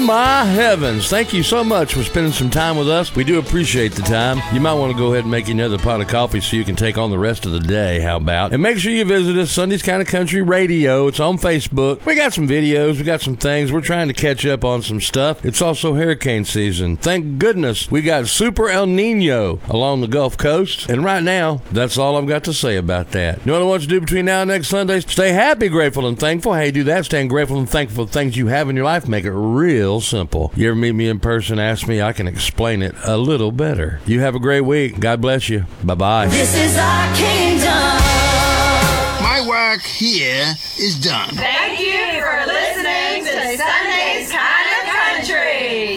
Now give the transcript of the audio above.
my heavens. Thank you so much for spending some time with us. We do appreciate the time. You might want to go ahead and make another pot of coffee so you can take on the rest of the day. How about? And make sure you visit us, Sunday's Kind of Country Radio. It's on Facebook. We got some videos. We got some things. We're trying to catch up on some stuff. It's also hurricane season. Thank goodness we got Super El Nino along the Gulf Coast. And right now, that's all I've got to say about that. You know what I want you to do between now and next Sunday? Stay happy, grateful, and thankful. Hey, do that. Staying grateful and thankful for things you have in your life. Make it real simple. You ever meet me in person, ask me, I can explain it a little better. You have a great week. God bless you. Bye-bye. This is our kingdom. My work here is done. Thank you.